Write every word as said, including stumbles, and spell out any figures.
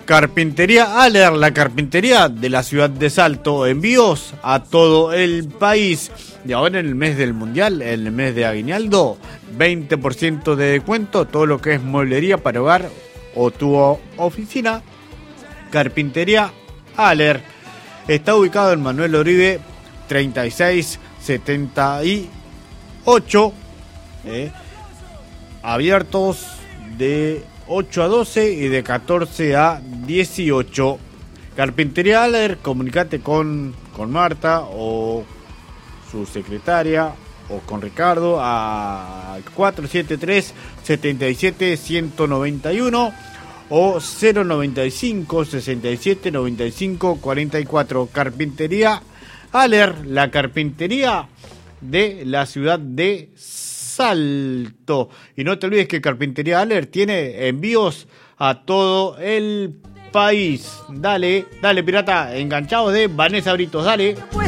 Carpintería Aller, la carpintería de la ciudad de Salto, envíos a todo el país. Y ahora en el mes del mundial, en el mes de aguinaldo, veinte por ciento de descuento, todo lo que es mueblería para hogar o tu oficina. Carpintería Aller está ubicado en Manuel Oribe treinta y seis setenta y ocho, eh, abiertos de ocho a doce y de catorce a dieciocho. Carpintería Aller, comunicate con, con Marta o su secretaria o con Ricardo al cuatro siete tres, siete siete, uno uno nueve uno o cero noventa y cinco, sesenta y siete, noventa y cinco, cuarenta y cuatro. Carpintería Aller, la carpintería de la ciudad de Salto. Y no te olvides que Carpintería Aller tiene envíos a todo el país. Dale, dale pirata, enganchados de Vanessa Britos, dale.